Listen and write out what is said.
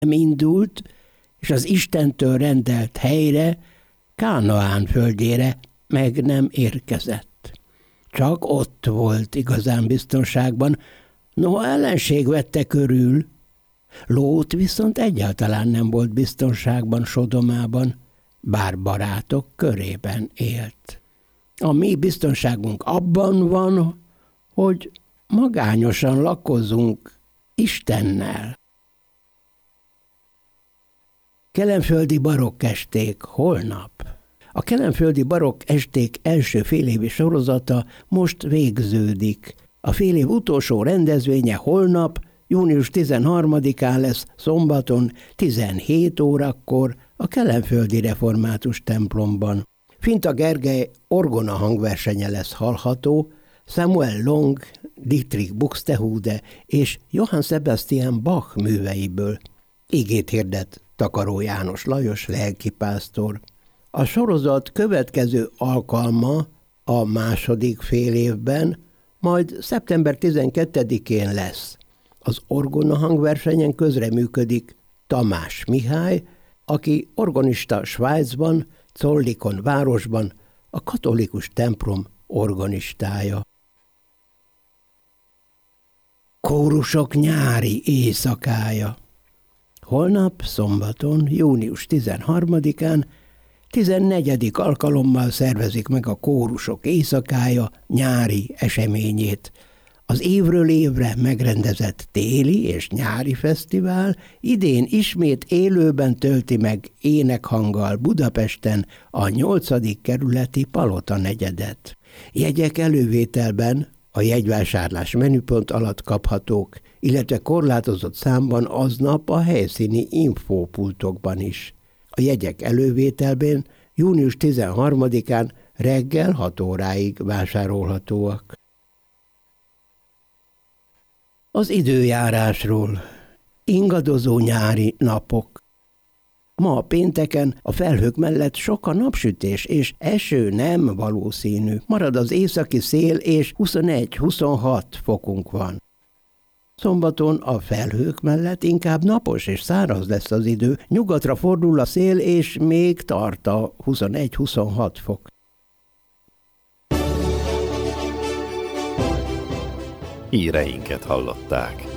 indult, és az Istentől rendelt helyre, Kánaán földjére meg nem érkezett. Csak ott volt igazán biztonságban, noha ellenség vette körül. Lót viszont egyáltalán nem volt biztonságban Sodomában, bár barátok körében élt. A mi biztonságunk abban van, hogy magányosan lakozunk Istennel. Kelenföldi barokkesték holnap. A kelenföldi barokkesték első félévi sorozata most végződik. A félév utolsó rendezvénye holnap, június 13-án lesz szombaton 17 órakor a Kelenföldi Református templomban. Finta Gergely orgona hangversenye lesz hallható, Samuel Long, Dietrich Buxtehude és Johann Sebastian Bach műveiből. Igét hirdet Takaró János Lajos lelkipásztor. A sorozat következő alkalma a második félévben, majd szeptember 12-én lesz. Az orgona hangversenyen közreműködik Tamás Mihály, aki organista Svájcban, Zollikon városban, a katolikus templom organistája. Kórusok nyári éjszakája. Holnap, szombaton, június 13-án 14. alkalommal szervezik meg a Kórusok éjszakája nyári eseményét. Az évről évre megrendezett téli és nyári fesztivál idén ismét élőben tölti meg énekhanggal Budapesten a 8. kerületi Palota negyedet. Jegyek elővételben a jegyvásárlás menüpont alatt kaphatók, illetve korlátozott számban aznap a helyszíni infópultokban is. A jegyek elővételben június 13-án reggel 6 óráig vásárolhatóak. Az időjárásról. Ingadozó nyári napok. Ma pénteken a felhők mellett sok a napsütés és eső nem valószínű. Marad az északi szél és 21-26 fokunk van. Szombaton a felhők mellett inkább napos és száraz lesz az idő. Nyugatra fordul a szél és még tart a 21-26 fok. Híreinket hallották.